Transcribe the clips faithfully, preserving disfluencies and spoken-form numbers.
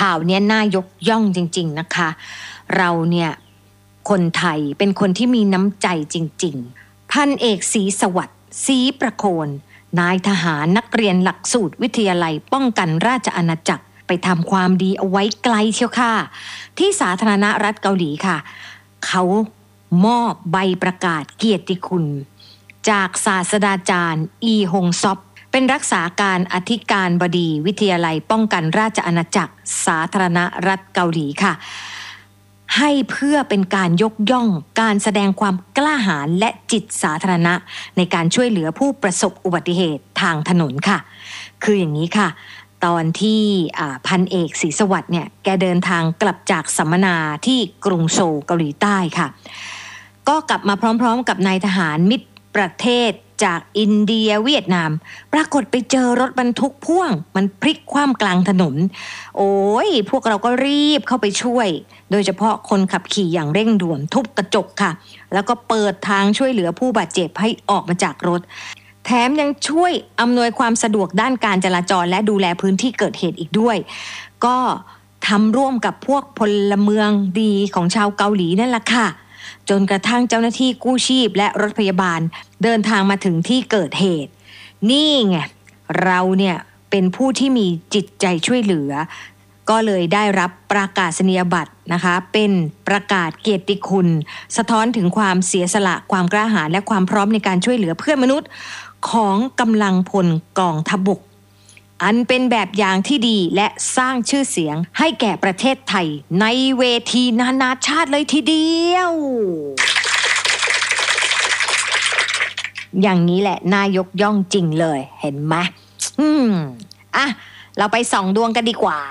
ข่าวเนี้ยน่ายกย่องจริงๆนะคะเราเนี่ยคนไทยเป็นคนที่มีน้ำใจจริงๆพันเอกศรีสวัสดิ์ศรีประโคนนายทหารนักเรียนหลักสูตรวิทยาลัยป้องกันราชอาณาจักรไปทำความดีเอาไว้ไกลเชียวค่ะที่สาธารณรัฐเกาหลีค่ะเขามอบใบประกาศเกียรติคุณจากศาสตราจารย์อีฮงซอปเป็นรักษาการอธิการบดีวิทยาลัยป้องกันราชอาณาจักรสาธารณรัฐเกาหลีค่ะให้เพื่อเป็นการยกย่องการแสดงความกล้าหาญและจิตสาธารณะในการช่วยเหลือผู้ประสบอุบัติเหตุทางถนนค่ะคืออย่างนี้ค่ะตอนที่พันเอกศรีสวัสดิ์เนี่ยแกเดินทางกลับจากสัมมนาที่กรุงโซลเกาหลีใต้ค่ะก็กลับมาพร้อมๆกับนายทหารมิตรประเทศจากอินเดียเวียดนามปรากฏไปเจอรถบรรทุกพ่วงมันพลิกคว่ำกลางถนนโอ้ยพวกเราก็รีบเข้าไปช่วยโดยเฉพาะคนขับขี่อย่างเร่งด่วนทุบกระจกค่ะแล้วก็เปิดทางช่วยเหลือผู้บาดเจ็บให้ออกมาจากรถแถมยังช่วยอำนวยความสะดวกด้านการจราจรและดูแลพื้นที่เกิดเหตุอีกด้วยก็ทำร่วมกับพวกพลเมืองดีของชาวเกาหลีนั่นแหละค่ะจนกระทั่งเจ้าหน้าที่กู้ชีพและรถพยาบาลเดินทางมาถึงที่เกิดเหตุนี่ไงเราเนี่ยเป็นผู้ที่มีจิตใจช่วยเหลือก็เลยได้รับประกาศนียบัตรนะคะเป็นประกาศเกียรติคุณสะท้อนถึงความเสียสละความกล้าหาญและความพร้อมในการช่วยเหลือเพื่อนมนุษย์ของกำลังพลกองทัพบกอันเป็นแบบอย่างที่ดีและสร้างชื่อเสียงให้แก่ประเทศไทยในเวทีนานาชาติเลยทีเดียวอย่างนี้แหละนายกย่องจริงเลยเห็นไหมอืมอ่ะเราไปส่องดวงกันดีกว่า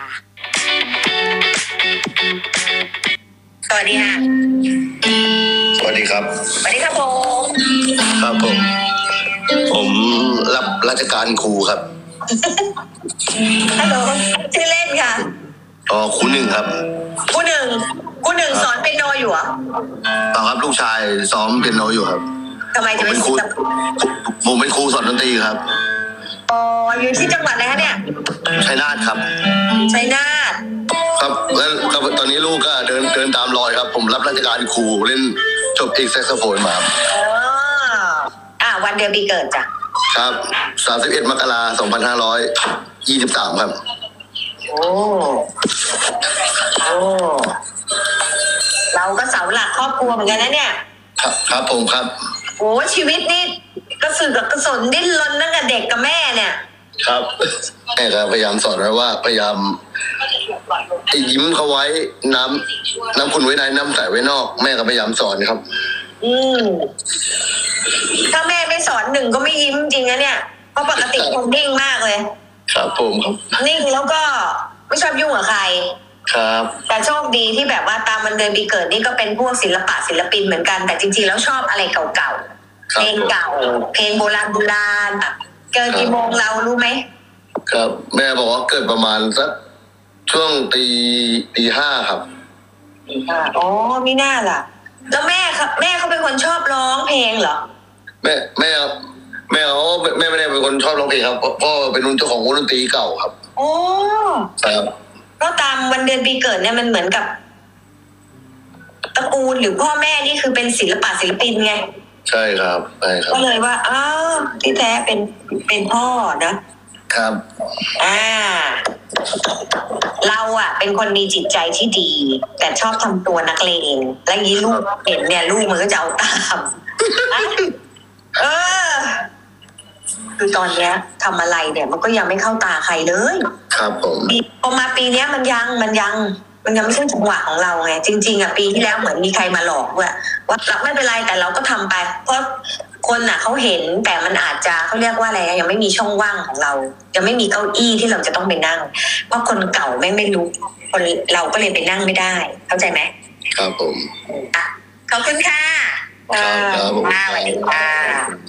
สวัสดีค่ะสวัสดีครับสวัสดีครับผมครับผมผมรับราชการครูครับฮัลโหลชื่อเล่นค่ะอ๋อครูหนึ่งครับครูหนึ่งครูหนึ่งสอนเปียโนอยู่เหรอเปล่าครับลูกชายซ้อมเปียโนอยู่ครับทำไมถึงเป็นครูผมเป็นครูสอนดนตรีครับอ๋ออยู่ที่จังหวัดอะไรคะเนี่ยชัยนาทครับชัยนาทครับแล้วตอนนี้ลูกก็เดินเดินตามรอยครับผมรับราชการครูเล่นจบเอกแซกโซโฟนมาครับอ๋ออ่าวันเดือนปีเกิดจ้ะครับสามสิบเอ็ดมกราคมสองพันห้าร้อยยี่สิบสามครับโอ้โอ้เราก็เสาหลักครอบครัวเหมือนกันนะเนี่ยครับครับผมครับโอ้ชีวิตนี่กระสือกกระสนดิ้นรนตั้งแต่เด็กกับแม่เนี่ยครับแม่ก็พยายามสอนไว้ว่าพยายามยิ้มเขาไว้น้ำน้ำคุณไว้ในน้ำใสไว้นอกแม่ก็พยายามสอนครับอืมถ้าแม่ไม่สอนหนึ่งก็ไม่ยิ้มจริงนะเนี่ยเพราะปกติคงนิ่งมากเลยครับผมครับนิ่งแล้วก็ไม่ชอบยุ่งกับใครครับแต่โชคดีที่แบบว่าตามวันเดือนปีเกิดนี่ก็เป็นพวกศิลปะศิลปินเหมือนกันแต่จริงๆแล้วชอบอะไรเก่าๆเพลงเก่าเพลงโบราณโบราณแบบเกิดกี่โมงเรารู้ไหมครับแม่บอกว่าเกิดประมาณสักช่วงตีตีห้าครับตีห้าอ๋อไม่น่าล่ะแล้วแม่ครับแม่เขาเป็นคนชอบร้องเพลงเหรอแม่แม่แม่เขาแม่ไม่ได้เป็นคนชอบร้องเพลงครับพ่อเป็นเจ้าของวงดนตรีเก่าครับโอ้ครับก็ตามวันเดือนปีเกิดเนี่ยมันเหมือนกับตระกูลหรือพ่อแม่นี่คือเป็นศิลปะศิลปินไงใช่ครับใช่ครับก็เลยว่าอ้าวที่แท้เป็นเป็นพ่อนะครับอ่าเราอ่ะเป็นคนมีจิตใจที่ดีแต่ชอบทำตัวนักเลงและยี่ลูกเห็นเนี่ยลูกมันก็จะเอาตามเออคือตอนเนี้ยทำอะไรเนี่ยมันก็ยังไม่เข้าตาใครเลยครับผมพอมาปีเนี้ยมันยังมันยังมันยังไม่ใช่จังหวะของเราไงจริงๆอ่ะปีที่แล้วเหมือนมีใครมาหลอกว่าว่าเราไม่เป็นไรแต่เราก็ทำไปเพราะคนน่ะเขาเห็นแต่มันอาจจะเขาเรียกว่าอะไรยังไม่มีช่องว่างของเรายังไม่มีเก้าอี้ที่เราจะต้องไปนั่งเพราะคนเก่าไม่ไม่รู้คนเราก็เลยไปนั่งไม่ได้เข้าใจไหมครับผมอ่ะขอบคุณค่ะครับผมสวัสดีค่ะ